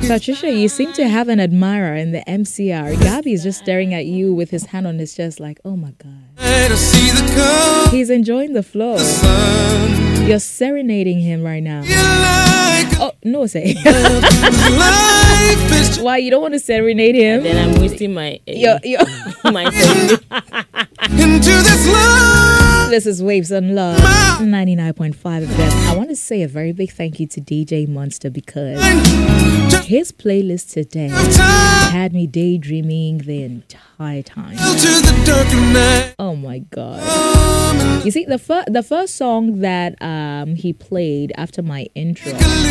Patricia, you seem to have an admirer in the MCR. Gabi is just staring at you with his hand on his chest like, oh my God. He's enjoying the flow. You're serenading him right now. Oh, no, say. Why, you don't want to serenade him? Then I'm wasting my my into this love. This is Waves on Love 99.5 FM. I want to say a very big thank you to DJ Monster because his playlist today had me daydreaming the entire time. Oh my God. You see, the first song that he played after my intro,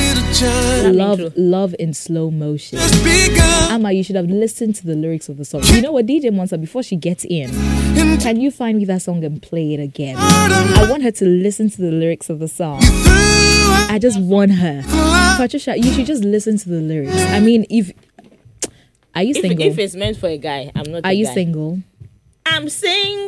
Love in Slow Motion. Amma, you should have listened to the lyrics of the song. You know what, DJ Monster, before she gets in, can you find me that song and play it again? I want her to listen to the lyrics of the song. I just want her. Patricia, you should just listen to the lyrics. I mean, are you single? If it's meant for a guy, I'm not. Are you single? I'm single.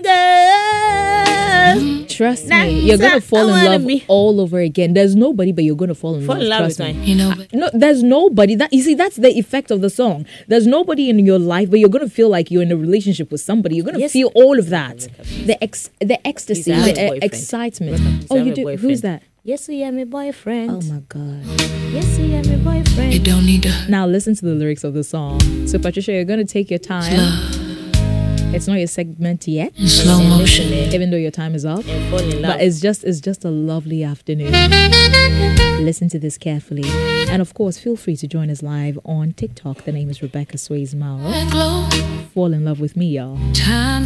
Trust me, you're gonna fall in love all over again. There's nobody, but you're gonna fall in love. Trust me. You know, no, there's nobody. That you see, that's the effect of the song. There's nobody in your life, but you're gonna feel like you're in a relationship with somebody. You're gonna feel all of that, the ecstasy, the excitement. Oh, you do. Who's that? Yes, you are my boyfriend. Oh my God. Yes, you are my boyfriend. You don't need to. Now listen to the lyrics of the song. So Patricia, you're gonna take your time. It's not your segment yet. In slow motion. Even though your time is up. And fall in love. But it's just a lovely afternoon. Listen to this carefully. And of course, feel free to join us live on TikTok. The name is Rebecca Sways Mao. Fall in love with me, y'all. Time